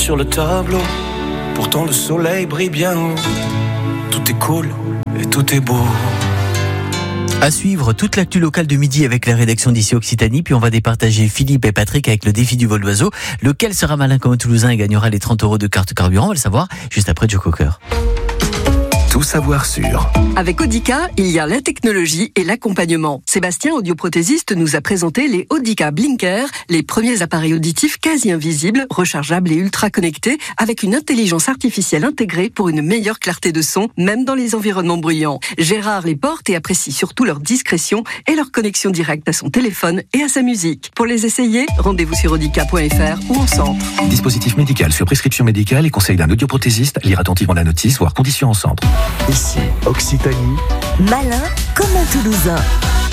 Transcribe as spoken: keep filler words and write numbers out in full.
sur le tableau. Pourtant le soleil brille bien haut. Tout est cool et tout est beau. À suivre toute l'actu locale de midi avec la rédaction d'ici Occitanie, puis on va départager Philippe et Patrick avec le défi du vol d'oiseau. Lequel sera malin comme un Toulousain et gagnera les trente euros de carte carburant? On va le savoir juste après Joe Cocker. Tout savoir sur. Avec Audica, il y a la technologie et l'accompagnement. Sébastien, audioprothésiste, nous a présenté les Audica Blinker, les premiers appareils auditifs quasi invisibles, rechargeables et ultra connectés, avec une intelligence artificielle intégrée pour une meilleure clarté de son, même dans les environnements bruyants. Gérard les porte et apprécie surtout leur discrétion et leur connexion directe à son téléphone et à sa musique. Pour les essayer, rendez-vous sur audica point f r ou en centre. Dispositif médical sur prescription médicale et conseil d'un audioprothésiste. Lire attentivement la notice, voire conditions en centre. Ici, Occitanie. Malin comme un Toulousain.